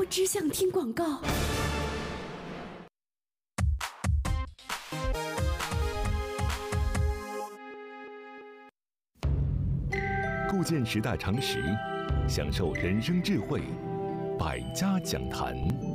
只想听广告。 构建时代常识，享受人生智慧，百家讲坛。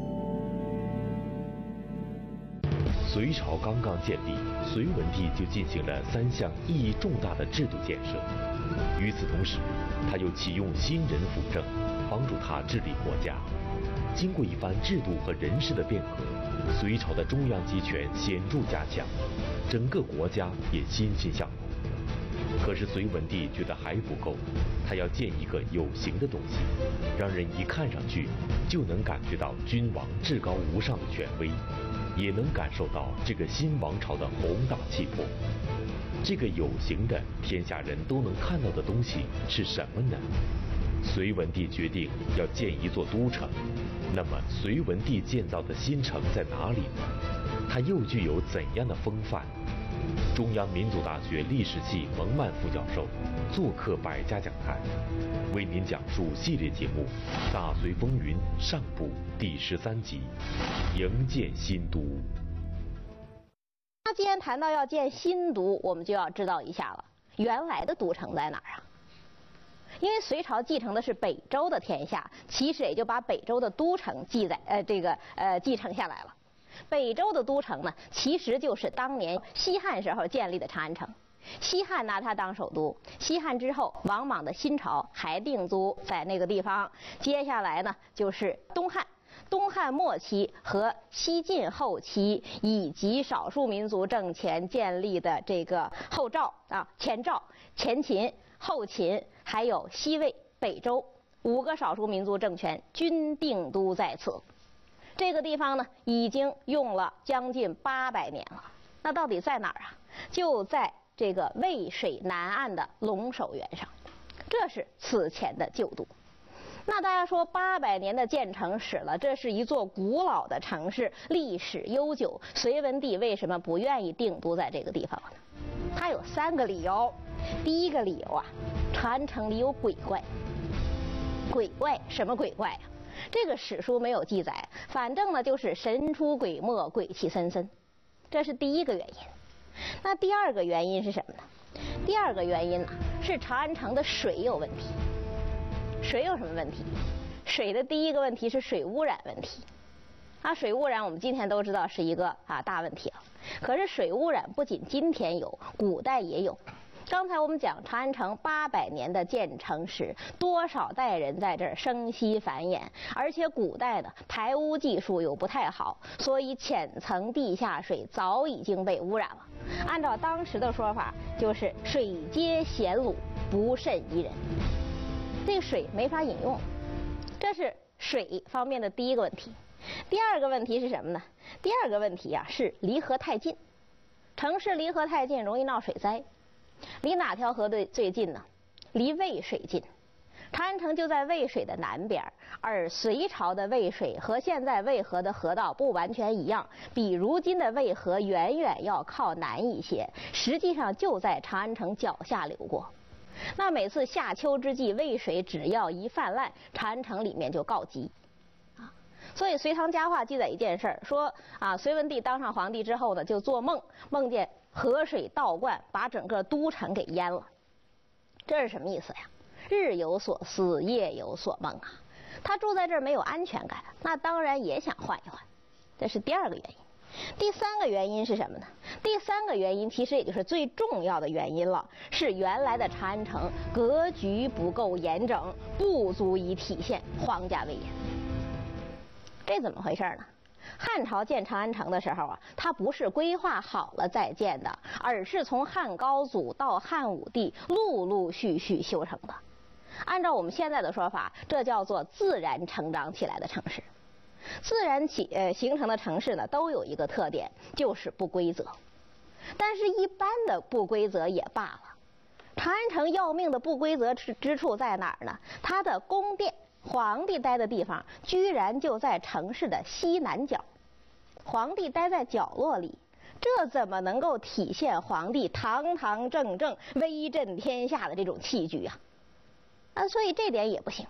隋朝刚刚建立，隋文帝就进行了3项意义重大的制度建设。与此同时，他又启用新人辅政，帮助他治理国家。经过一番制度和人事的变革，隋朝的中央集权显著加强，整个国家也欣欣向荣。可是隋文帝觉得还不够，他要建一个有形的东西，让人一看上去就能感觉到君王至高无上的权威，也能感受到这个新王朝的宏大气魄。这个有形的天下人都能看到的东西是什么呢？隋文帝决定要建一座都城。那么隋文帝建造的新城在哪里呢？它又具有怎样的风范？中央民族大学历史系蒙曼副教授做客百家讲坛，为您讲述系列节目《大隋风云》上部第13集《营建新都》。 那既然谈到要建新都，我们就要知道一下了，原来的都城在哪儿啊？因为隋朝继承的是北周的天下，其实也就把北周的都城继承下来了。北周的都城呢，其实就是当年西汉时候建立的长安城。西汉拿它当首都，西汉之后，王莽的新朝还定都在那个地方。接下来呢，就是东汉。东汉末期和西晋后期，以及少数民族政权建立的这个后赵啊、前赵、前秦、后秦，还有西魏、北周5个少数民族政权均定都在此。这个地方呢，已经用了将近800年了。那到底在哪儿啊？就在这个渭水南岸的龙首原上，这是此前的旧都。那大家说800年的建城史了，这是一座古老的城市，历史悠久。隋文帝为什么不愿意定都在这个地方呢？他有3个理由。第一个理由啊，长安城里有鬼怪。鬼怪什么鬼怪啊？这个史书没有记载，反正呢就是神出鬼没，鬼气森森，这是第一个原因。那第二个原因是什么呢？第二个原因呢是长安城的水有问题。水有什么问题？水的第一个问题是水污染问题。水污染我们今天都知道是一个大问题了。可是水污染不仅今天有，古代也有。刚才我们讲长安城800年的建成史，多少代人在这儿生息繁衍，而且古代的排污技术又不太好，所以浅层地下水早已经被污染了。按照当时的说法，就是水皆咸卤，不甚宜人。这个水没法饮用，这是水方面的第一个问题。第二个问题是什么呢？第二个问题是离河太近，城市离河太近容易闹水灾。离哪条河最近呢？离渭水近。长安城就在渭水的南边，而隋朝的渭水和现在渭河的河道不完全一样，比如今的渭河远远要靠南一些，实际上就在长安城脚下流过。那每次夏秋之际，渭水只要一泛滥，长安城里面就告急所以《隋唐佳话》记载一件事儿，说隋文帝当上皇帝之后呢，就做梦见河水倒灌，把整个都城给淹了。这是什么意思呀？日有所思，夜有所梦啊。他住在这儿没有安全感，那当然也想换一换。这是第二个原因。第三个原因是什么呢？第三个原因其实也就是最重要的原因了，是原来的长安城格局不够严整，不足以体现皇家威严。这怎么回事呢？汉朝建长安城的时候它不是规划好了再建的，而是从汉高祖到汉武帝陆陆续续修成的。按照我们现在的说法，这叫做自然成长起来的城市。自然形成的城市呢，都有一个特点，就是不规则。但是一般的不规则也罢了，长安城要命的不规则之处在哪儿呢？它的宫殿，皇帝待的地方居然就在城市的西南角，皇帝待在角落里，这怎么能够体现皇帝堂堂正正威震天下的这种气矩啊？所以这点也不行。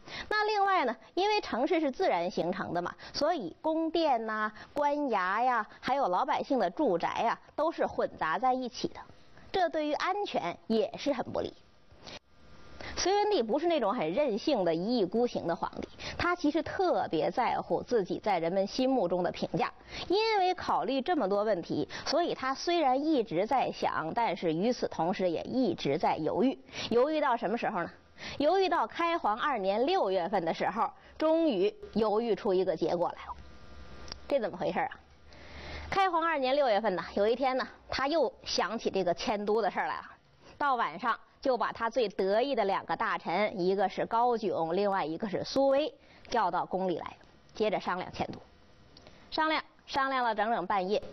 那另外呢，因为城市是自然形成的嘛，所以宫殿呐、官衙呀，还有老百姓的住宅呀，都是混杂在一起的，这对于安全也是很不利。隋文帝不是那种很任性的一意孤行的皇帝，他其实特别在乎自己在人们心目中的评价。因为考虑这么多问题，所以他虽然一直在想，但是与此同时也一直在犹豫。犹豫到什么时候呢？犹豫到开皇2年6月份的时候，终于犹豫出一个结果来了。这怎么回事啊？开皇2年6月份呢，有一天呢，他又想起这个迁都的事来了。到晚上就把他最得意的2个大臣，一个是高炯，另外一个是苏威，叫到宫里来，接着商量迁都。商量了整整半夜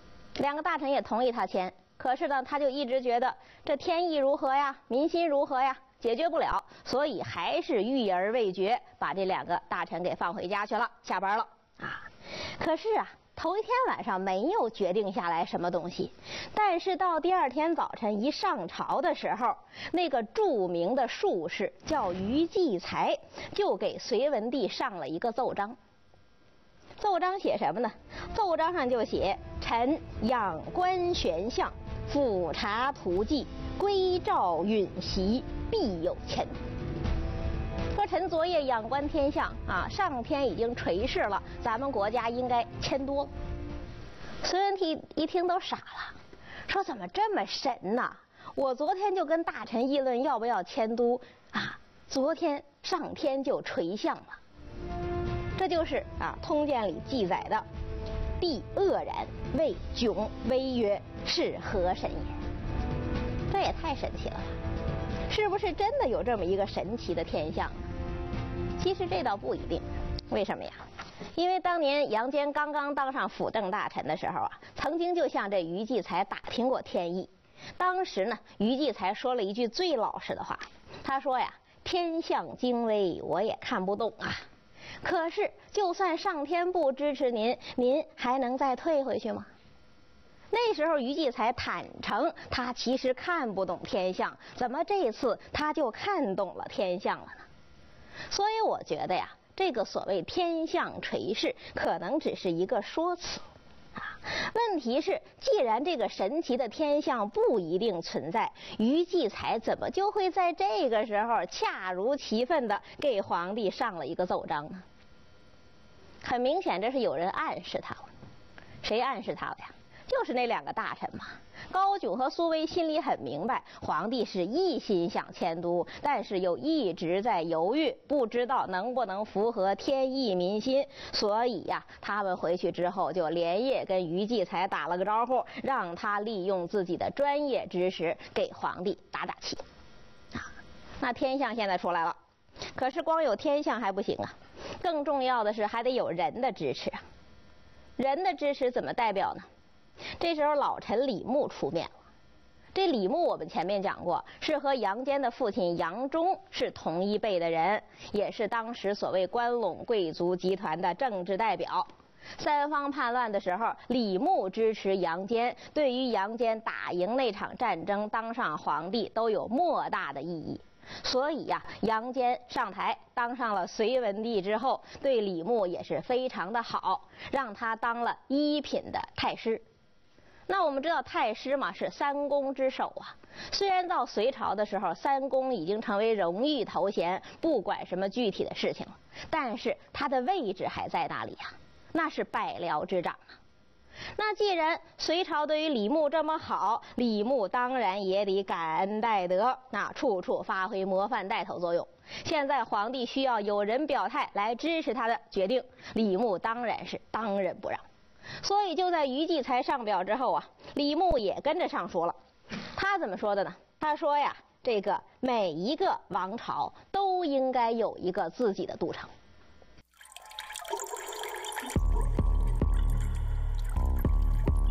，2个大臣也同意他迁，可是呢，他就一直觉得这天意如何呀，民心如何呀，解决不了，所以还是郁而未决，把这2个大臣给放回家去了，下班了啊。可是啊，头一天晚上没有决定下来什么东西，但是到第2天早晨一上朝的时候，那个著名的术士叫于继才，就给隋文帝上了一个奏章。奏章写什么呢？奏章上就写：臣仰观玄象，俯察图迹，归诏允袭，必有迁都。说臣昨夜仰观天象啊，上天已经垂示了，咱们国家应该迁都了。隋文帝一听都傻了，说怎么这么神呢？我昨天就跟大臣议论要不要迁都啊，昨天上天就垂象了。这就是通鉴里记载的“帝愕然，谓炯微曰：是何神也？”这也太神奇了吧！是不是真的有这么一个神奇的天象呢？其实这倒不一定。为什么呀？因为当年杨坚刚刚当上辅政大臣的时候啊，曾经就向这于继才打听过天意。当时呢，于继才说了一句最老实的话，他说呀：“天象精微，我也看不懂啊。可是就算上天不支持您，您还能再退回去吗？”那时候于继才坦诚，他其实看不懂天象，怎么这次他就看懂了天象了呢？所以我觉得呀，这个所谓天象垂示，可能只是一个说辞啊。问题是，既然这个神奇的天象不一定存在，于继才怎么就会在这个时候恰如其分的给皇帝上了一个奏章呢？很明显，这是有人暗示他了。谁暗示他了呀？就是那2个大臣嘛。高炯和苏威心里很明白，皇帝是一心想迁都，但是又一直在犹豫，不知道能不能符合天意民心。所以呀，他们回去之后就连夜跟于继才打了个招呼，让他利用自己的专业知识给皇帝打打气。那天象现在出来了，可是光有天象还不行啊，更重要的是还得有人的支持啊。人的支持怎么代表呢？这时候老臣李牧出面了。这李牧我们前面讲过，是和杨坚的父亲杨忠是同一辈的人，也是当时所谓关陇贵族集团的政治代表。三方叛乱的时候，李牧支持杨坚，对于杨坚打赢那场战争、当上皇帝都有莫大的意义。所以呀，杨坚上台当上了隋文帝之后，对李牧也是非常的好，让他当了1品的太师。那我们知道太师嘛是3公之首啊。虽然到隋朝的时候，3公已经成为荣誉头衔，不管什么具体的事情了，但是他的位置还在那里呀，那是百僚之长啊。那既然隋朝对于李牧这么好，李牧当然也得感恩戴德，那处处发挥模范带头作用。现在皇帝需要有人表态来支持他的决定，李牧当然是当仁不让。所以就在于继才上表之后啊，李牧也跟着上书了。他怎么说的呢？他说呀，这个每一个王朝都应该有一个自己的都城。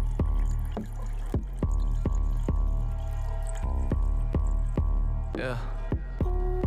Yeah.